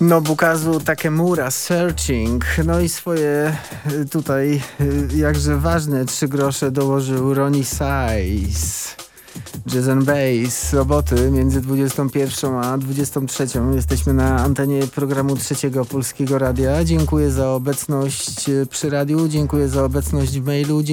Nobukazu Takemura, Searching. No i swoje tutaj jakże ważne 3 grosze dołożył Ronnie Size. Jazz and Bass, soboty między 21 a 23. Jesteśmy na antenie programu Trzeciego Polskiego Radia. Dziękuję za obecność przy radiu, dziękuję za obecność w mailu.